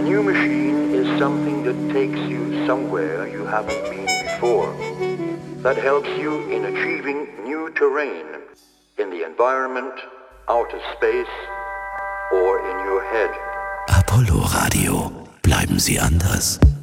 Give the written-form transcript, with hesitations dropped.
new machine is something that takes you somewhere you haven't been before. That helps you in achieving new terrain in the environment, outer space or in your head. Apollo Radio. Bleiben Sie anders.